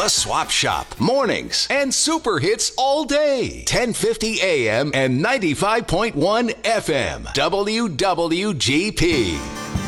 The Swap Shop, mornings and super hits all day. 1050 AM and 95.1 FM. WWGP.